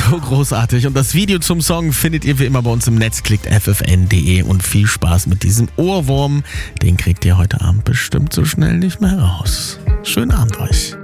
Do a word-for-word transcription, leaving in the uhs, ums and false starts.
So großartig. Und das Video zum Song findet ihr wie immer bei uns im Netz. Klickt f f n punkt d e und viel Spaß mit diesem Ohrwurm. Den kriegt ihr heute Abend bestimmt so schnell nicht mehr raus. Schönen Abend euch.